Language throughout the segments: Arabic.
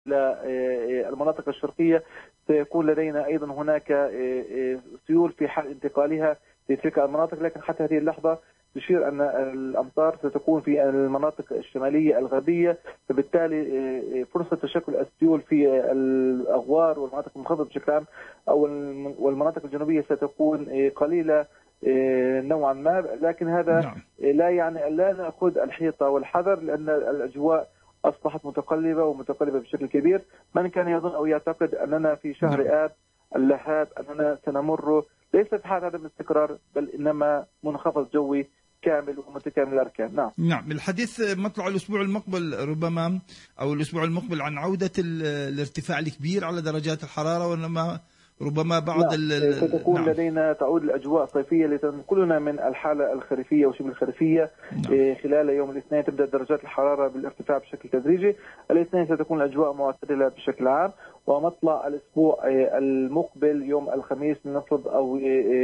إلى المناطق الشرقية سيكون لدينا أيضا هناك سيول في حال انتقالها لتلك المناطق، لكن حتى هذه اللحظة تشير أن الأمطار ستكون في المناطق الشمالية الغربية، فبالتالي فرصة تشكل السيول في الأغوار والمناطق المنخفضة بشكل عام أو والمناطق الجنوبية ستكون قليلة نوعا ما، لكن هذا لا يعني أن لا نأخذ الحيطة والحذر، لأن الأجواء أصبحت متقلبة ومتقلبة بشكل كبير. من كان يظن أو يعتقد أننا في شهر آب اللهاب أننا سنمر ليس في حال عدم استقرار، بل إنما منخفض جوي كامل ومتكامل الأركان. نعم. الحديث مطلع الأسبوع المقبل ربما أو الأسبوع المقبل عن عودة الارتفاع الكبير على درجات الحرارة، وإنما ربما بعض ستكون لدينا تعود الأجواء الصيفية لتنقلنا من الحالة الخريفية وشبه الخريفية. خلال يوم الاثنين تبدأ درجات الحرارة بالارتفاع بشكل تدريجي. الاثنين ستكون الأجواء معتدلة بشكل عام، ومطلع الأسبوع المقبل يوم الخميس نفرض أو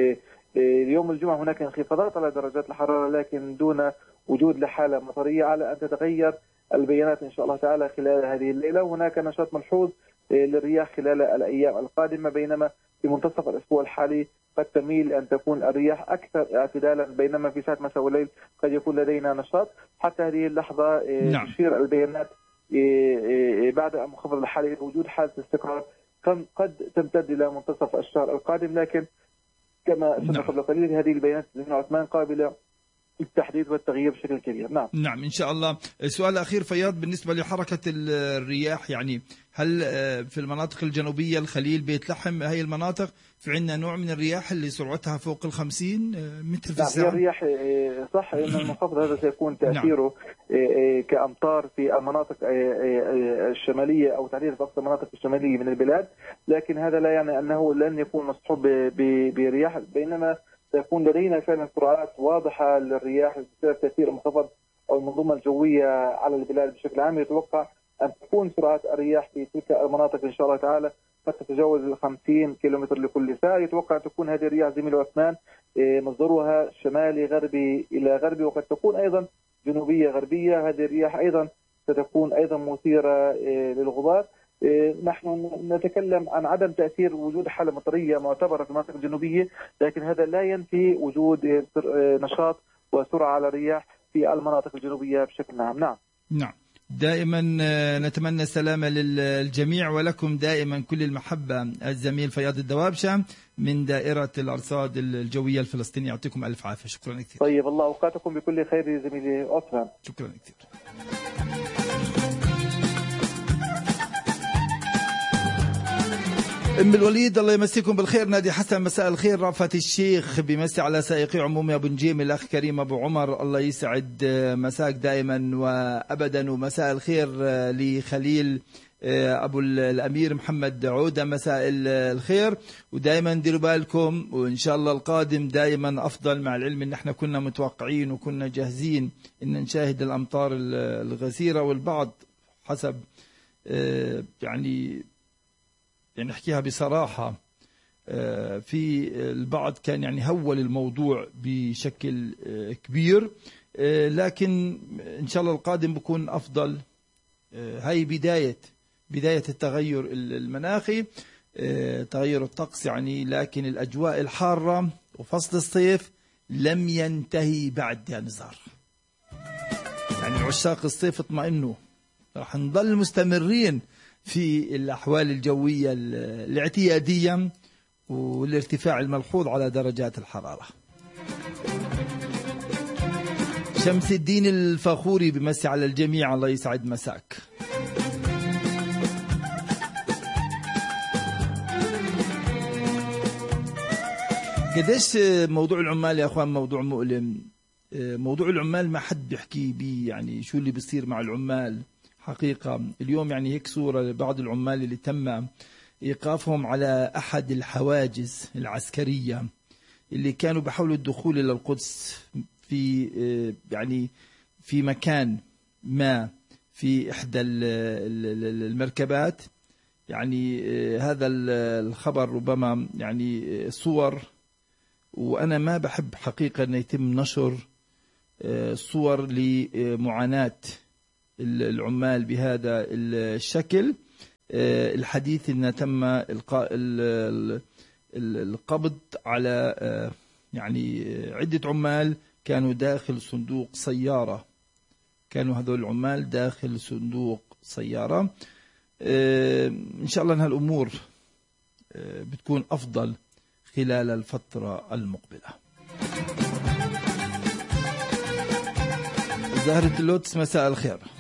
يوم الجمعة هناك انخفاضات على درجات الحرارة، لكن دون وجود لحالة مطرية، على أن تتغير البيانات إن شاء الله تعالى خلال هذه الليلة. وهناك نشاط ملحوظ للرياح خلال الأيام القادمة، بينما في منتصف الأسبوع الحالي قد تميل أن تكون الرياح أكثر اعتدالا، بينما في ساعة مساء والليل قد يكون لدينا نشاط. حتى هذه اللحظة تشير البيانات بعد المنخفض الحالي وجود حالة استقرار قد تمتد إلى منتصف الشهر القادم، لكن كما أشرنا قبل قليل هذه البيانات زميل عثمان قابلة التحديد والتغيير بشكل كبير. نعم إن شاء الله. السؤال الأخير فياض بالنسبة لحركة الرياح، يعني هل في المناطق الجنوبية الخليل بيت لحم هاي المناطق في عندنا نوع من الرياح اللي سرعتها فوق 50 متر في الساعة؟ هي الرياح صح أن المنخفض هذا سيكون تأثيره كأمطار في المناطق الشمالية أو تحديدا في أقصى المناطق الشمالية من البلاد، لكن هذا لا يعني أنه لن يكون مصحوب برياح، بينما سيكون لدينا فعلا سرعات واضحة للرياح بسبب تأثير المنخفض أو المنظومة الجوية على البلاد بشكل عام. يتوقع أن تكون سرعات الرياح في تلك المناطق إن شاء الله تعالى قد تتجاوز 50 كيلومتر لكل ساعة. يتوقع أن تكون هذه الرياح زميل عثمان مصدرها شمالي غربي إلى غربي، وقد تكون أيضا جنوبية غربية. هذه الرياح أيضا ستكون أيضا مثيرة للغبار. نحن نتكلم عن عدم تأثير وجود حالة مطرية معتبرة في المناطق الجنوبية، لكن هذا لا ينفي وجود نشاط وسرعة على الرياح في المناطق الجنوبية بشكل عام. نعم. دائما نتمنى السلامة للجميع، ولكم دائما كل المحبة. الزميل فياض الدوابشة من دائرة الأرصاد الجوية الفلسطينية، يعطيكم ألف عافية. شكرا كثير. طيب الله أوقاتكم بكل خير زميلي عثمان. شكرا كثير. ام الوليد الله يمسيكم بالخير. نادي حسن مساء الخير. رأفت الشيخ بمسي على سائقي عمومي ابو نجيم. الاخ كريم ابو عمر الله يسعد مساك دائما وابدا. ومساء الخير لخليل ابو الامير محمد عوده مساء الخير. ودائما ديروا بالكم وان شاء الله القادم دائما افضل، مع العلم ان احنا كنا متوقعين وكنا جاهزين ان نشاهد الامطار الغزيره، والبعض حسب يعني نحكيها بصراحة في البعض كان يعني هول الموضوع بشكل كبير، لكن إن شاء الله القادم بكون أفضل. هاي بداية التغير المناخي، تغير الطقس يعني، لكن الأجواء الحارة وفصل الصيف لم ينتهي بعد يا نزار. يعني عشاق الصيف اطمئنوا، رح نضل مستمرين في الأحوال الجوية الاعتيادية والارتفاع الملحوظ على درجات الحرارة. شمس الدين الفخوري بمسي على الجميع الله يسعد مساك. قديش موضوع العمال يا أخوان موضوع مؤلم. موضوع العمال ما حد بيحكي بيه، يعني شو اللي بيصير مع العمال حقيقة. اليوم يعني هيك صورة لبعض العمال اللي تم إيقافهم على أحد الحواجز العسكرية اللي كانوا بحاولوا الدخول إلى القدس في يعني في مكان ما في إحدى المركبات. يعني هذا الخبر ربما يعني صور، وأنا ما بحب حقيقة أن يتم نشر صور لمعاناة العمال بهذا الشكل، الحديث أن تم القبض على يعني عدة عمال كانوا داخل صندوق سيارة، كانوا هذول العمال داخل صندوق سيارة. إن شاء الله أن هالأمور بتكون أفضل خلال الفترة المقبلة. زهرة اللوتس، مساء الخير.